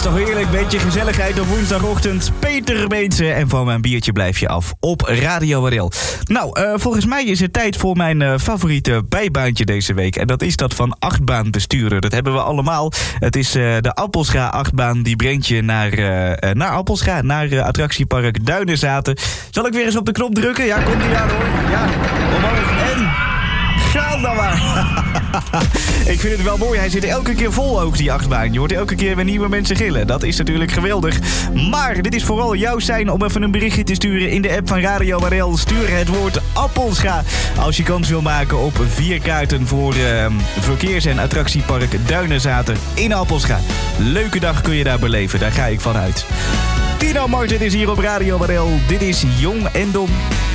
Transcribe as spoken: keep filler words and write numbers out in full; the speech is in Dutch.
toch heerlijk, beetje gezelligheid op woensdagochtend. Peter Beense en van mijn biertje blijf je af op Radio Warel. Nou, uh, volgens mij is het tijd voor mijn uh, favoriete bijbaantje deze week. En dat is dat van achtbaan besturen. Dat hebben we allemaal. Het is uh, de Appelscha achtbaan. Die brengt je naar, uh, uh, naar Appelscha, naar uh, attractiepark Duinenzaten. Zal ik weer eens op de knop drukken? Ja, komt ie aan hoor. Ja, omhoog en... Ga dan maar. Ik vind het wel mooi. Hij zit elke keer vol ook, die achtbaan. Je hoort elke keer weer nieuwe mensen gillen. Dat is natuurlijk geweldig. Maar dit is vooral jouw sein om even een berichtje te sturen in de app van Radio Warel. Stuur het woord Appelscha als je kans wil maken op vier kaarten voor uh, verkeers- en attractiepark Duinenzaten in Appelscha. Leuke dag kun je daar beleven. Daar ga ik van uit. Tino Martin is hier op Radio Warel. Dit is Jong en Dom.